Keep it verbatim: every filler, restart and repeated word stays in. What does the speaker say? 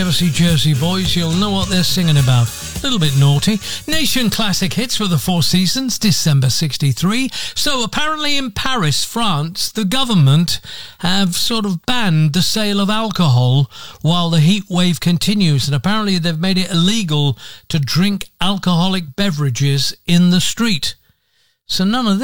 Jersey, Jersey boys, you'll know what they're singing about. A little bit naughty. Nation Classic Hits for the Four Seasons, December sixty-three. So apparently in Paris, France, the government have sort of banned the sale of alcohol while the heat wave continues. And apparently they've made it illegal to drink alcoholic beverages in the street. So none of this